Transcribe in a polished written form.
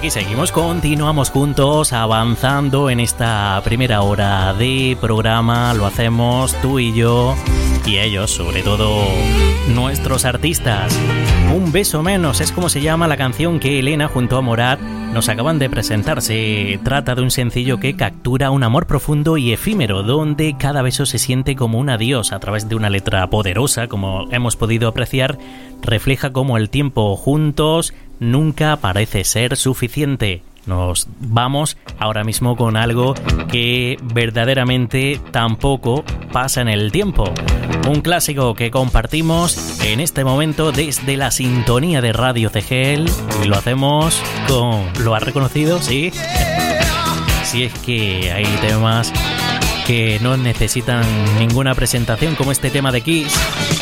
aquí seguimos, continuamos juntos, avanzando en esta primera hora de programa. Lo hacemos tú y yo, y ellos, sobre todo nuestros artistas. Un beso menos es como se llama la canción que Elena junto a Morat nos acaban de presentar. Se trata de un sencillo que captura un amor profundo y efímero, donde cada beso se siente como un adiós. A través de una letra poderosa, como hemos podido apreciar, refleja cómo el tiempo juntos nunca parece ser suficiente. Nos vamos ahora mismo con algo que verdaderamente tampoco pasa en el tiempo. Un clásico que compartimos en este momento desde la sintonía de Radio CGL, y lo hacemos con... ¿Lo has reconocido? ¿Sí? Si es que hay temas que no necesitan ninguna presentación, como este tema de Kiss.